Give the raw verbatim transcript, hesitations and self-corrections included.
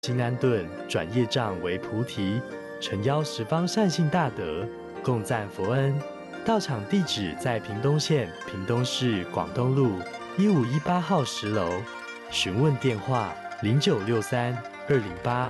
心安顿转业障为菩提，诚邀十方善信大德共赞佛恩。道场地址在屏东县屏东市广东路一五一八号十楼，询问电话零九六三二零八